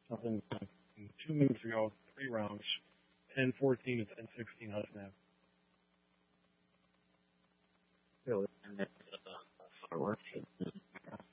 Nothing. 2 minutes ago, 3 rounds. 10-14 and 10-16 on snap. Really? And that's fireworks.